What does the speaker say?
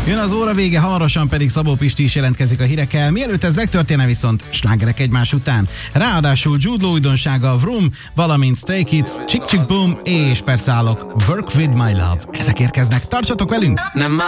Jön az óra vége, hamarosan pedig Szabó Pisti is jelentkezik a hírekkel. Mielőtt ez megtörténne, viszont slágerek egymás után. Ráadásul Jude Law újdonsága Vroom, valamint Stray Kids, Chick Chick Boom és persze állok Work With My Love. Ezek érkeznek, tartsatok velünk!